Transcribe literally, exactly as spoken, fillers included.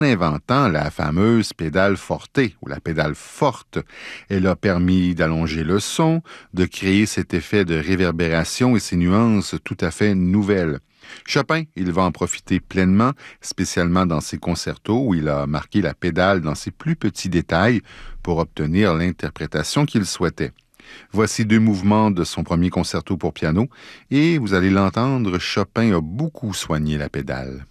inventant la fameuse pédale forte ou la pédale forte. Elle a permis d'allonger le son, de créer cet effet de réverbération et ces nuances tout à fait nouvelles. Chopin, il va en profiter pleinement, spécialement dans ses concertos où il a marqué la pédale dans ses plus petits détails pour obtenir l'interprétation qu'il souhaitait. Voici deux mouvements de son premier concerto pour piano et vous allez l'entendre, Chopin a beaucoup soigné la pédale.